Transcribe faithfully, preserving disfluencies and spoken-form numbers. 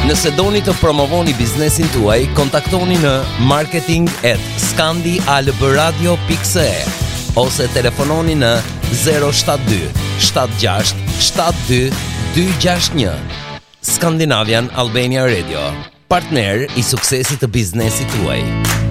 Nëse doni të promovoni biznesin tuaj, kontaktoni në marketing at scandialbradio dot c e ose telefononi në zero shtat dy shtat gjasht shtat dy dy gjasht një. Scandinavian Albania Radio, partner i suksesit të biznesit tuaj.